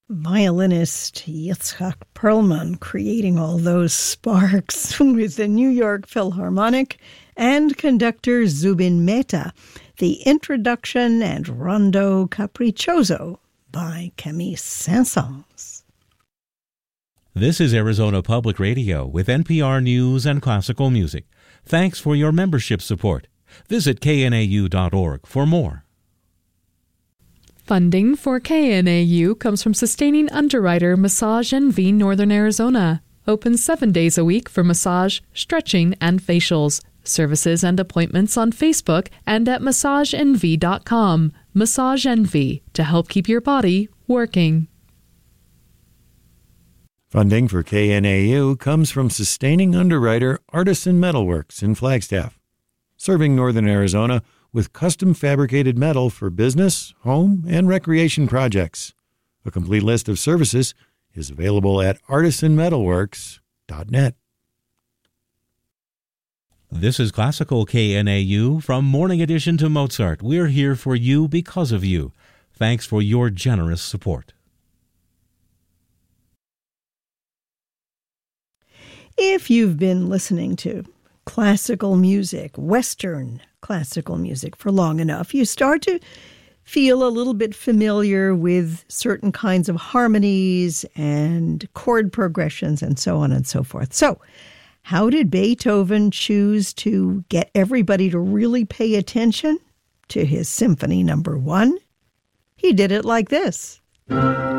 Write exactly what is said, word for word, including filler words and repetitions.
Violinist Yitzhak Perlman creating all those sparks with the New York Philharmonic, and conductor Zubin Mehta, the introduction and Rondo Capriccioso by Camille Saint-Saëns. This is Arizona Public Radio with N P R News and classical music. Thanks for your membership support. Visit K N A U dot org for more. Funding for K N A U comes from sustaining underwriter Massage N V Northern Arizona. Open seven days a week for massage, stretching, and facials. Services and appointments on Facebook and at massage n v dot com. Massage N V, to help keep your body working. Funding for K N A U comes from sustaining underwriter Artisan Metalworks in Flagstaff, serving Northern Arizona with custom fabricated metal for business, home, and recreation projects. A complete list of services is available at artisan metalworks dot net. This is Classical K N A U from Morning Edition to Mozart. We're here for you because of you. Thanks for your generous support. If you've been listening to classical music, Western classical music, for long enough, you start to feel a little bit familiar with certain kinds of harmonies and chord progressions and so on and so forth. So, how did Beethoven choose to get everybody to really pay attention to his Symphony Number One? He did it like this.